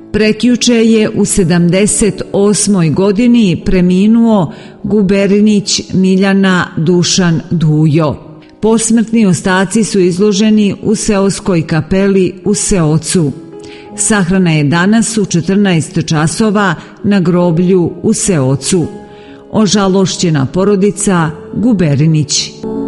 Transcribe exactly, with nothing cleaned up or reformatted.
Prekjuče je u sedamdeset osmoj godini preminuo Guberinić Miljana Dušan Dujo. Posmrtni ostaci su izloženi u seoskoj kapeli u Seocu. Sahrana je danas u četrnaest časova na groblju u Seocu. Ožalošćena porodica Guberinić.